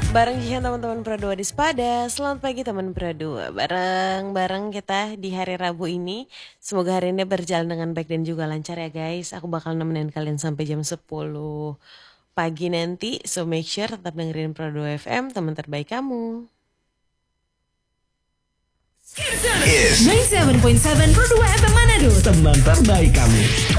Bareng Jihan teman-teman Pro 2 di Sepada. Selamat pagi teman Pro 2. Bareng-bareng kita di hari Rabu ini. Semoga hari ini berjalan dengan baik dan juga lancar ya guys. Aku bakal nemenin kalian sampai jam 10 pagi nanti. So make sure tetap dengerin Pro 2 FM, teman terbaik kamu. 97.7 Pro 2 FM Manado, teman terbaik kamu.